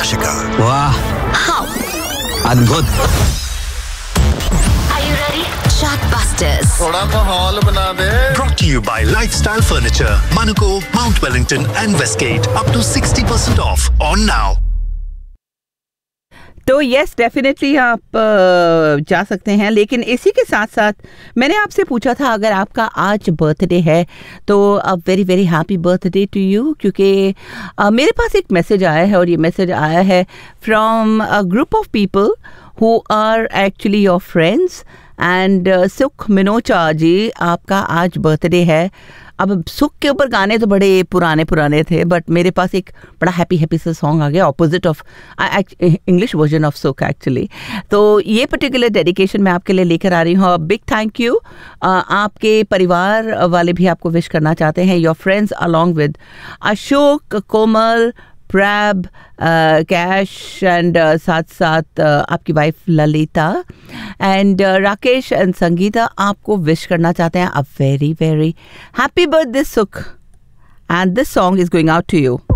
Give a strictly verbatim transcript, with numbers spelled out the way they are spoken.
Yoshika. वाह, How? अद्भुत। Are you ready? Chartbusters. थोड़ा माहौल बना दे। Brought to you by Lifestyle Furniture, Manuko, Mount Wellington and Westgate. Up to sixty percent off on now. तो yes definitely आप uh, जा सकते हैं, लेकिन इसी के साथ साथ मैंने आपसे पूछा था अगर आपका आज बर्थडे है तो a very very happy birthday to you, क्योंकि uh, मेरे पास एक मैसेज आया है और ये मैसेज आया है from a group of people who are actually your friends and सुख मिनोचा जी, आपका आज बर्थडे है। अब सुख के ऊपर गाने तो बड़े पुराने पुराने थे, बट मेरे पास एक बड़ा हैप्पी हैप्पी सा सॉन्ग आ गया opposite of English version of सुख एक्चुअली। तो ये पर्टिकुलर डेडिकेशन मैं आपके लिए लेकर आ रही हूँ। Big thank you. आपके परिवार वाले भी आपको विश करना चाहते हैं, your friends along with Ashok, Komal, प्रैब, cash and साथ साथ uh, आपकी wife Lalita and Rakesh and Sangeeta आपको विश करना चाहते हैं a very very happy birthday सुख, and this song is going out to you.